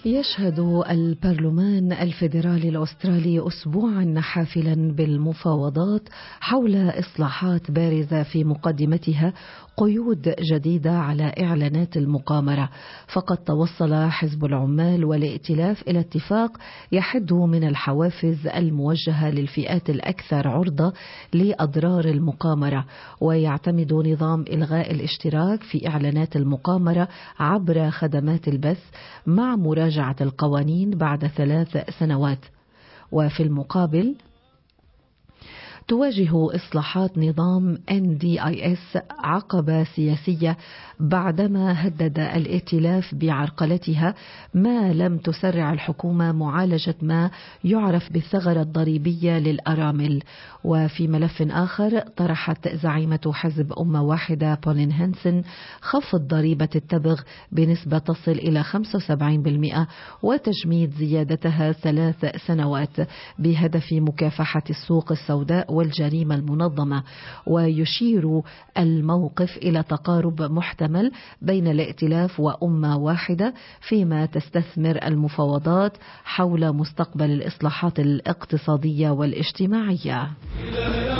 يشهد البرلمان الفيدرالي الأسترالي أسبوعا حافلا بالمفاوضات حول إصلاحات بارزة في مقدمتها قيود جديدة على إعلانات المقامرة. فقد توصل حزب العمال والائتلاف إلى اتفاق يحد من الحوافز الموجهة للفئات الأكثر عرضة لأضرار المقامرة، ويعتمد نظام إلغاء الاشتراك في إعلانات المقامرة عبر خدمات البث مع مراجعة القوانين بعد 3 سنوات. وفي المقابل تواجه إصلاحات نظام NDIS عقبة سياسية بعدما هدد الائتلاف بعرقلتها ما لم تسرع الحكومة معالجة ما يعرف بالثغرة الضريبية للأرامل. وفي ملف آخر طرحت زعيمة حزب أمة واحدة بولين هانسن خفض ضريبة التبغ بنسبة تصل إلى 75% وتجميد زيادتها 3 سنوات بهدف مكافحة السوق السوداء والجريمة المنظمة. ويشير الموقف إلى تقارب محتمل بين الائتلاف وأمة واحدة فيما تستثمر المفاوضات حول مستقبل الإصلاحات الاقتصادية والاجتماعية.